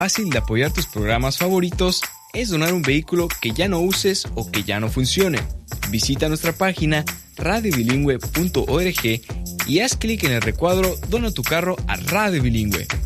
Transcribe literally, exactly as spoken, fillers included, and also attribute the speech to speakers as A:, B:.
A: Fácil de apoyar tus programas favoritos es donar un vehículo que ya no uses o que ya no funcione. Visita nuestra página radio bilingüe punto org y haz clic en el recuadro Dona tu carro a Radio Bilingüe.